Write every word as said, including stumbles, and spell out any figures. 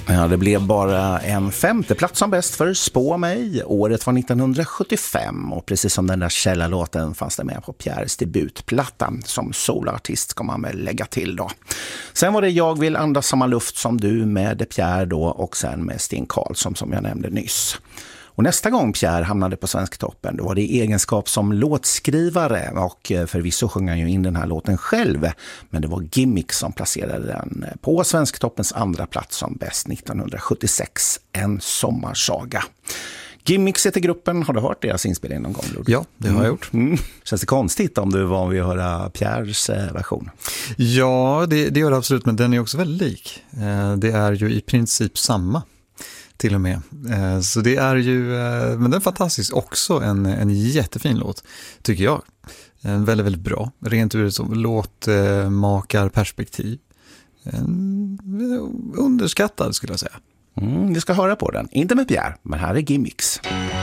Ja, det blev bara en femte plats som bäst för Spå mig. Året var nittonhundrasjuttiofem och precis som den där källarlåten fanns det med på Pierres debutplatta. Som solartist ska man väl lägga till då. Sen var det Jag vill andas samma luft som du med Pierre då och sen med Sting Karlsson som jag nämnde nyss. Och nästa gång Pierre hamnade på Svensktoppen, då var det i egenskap som låtskrivare och förvisso sjöng han ju in den här låten själv, men det var Gimmicks som placerade den på Svensktoppens andra plats som bäst nittonhundrasjuttiosex, En sommarsaga. Gimmicks heter gruppen, har du hört deras inspelning någon gång? Lord? Ja, det har jag gjort. Mm. Känns det konstigt om du var vid att höra Pierres version? Ja, det, det gör det absolut, men den är också väldigt lik. Det är ju i princip samma. Till och med. Så det är ju, men den är fantastisk också, en, en jättefin låt tycker jag. En väldigt, väldigt bra. Rent ur ett låtmakarperspektiv. Underskattad skulle jag säga. Mm, vi ska höra på den. Inte med Pierre, men här är Gimmicks.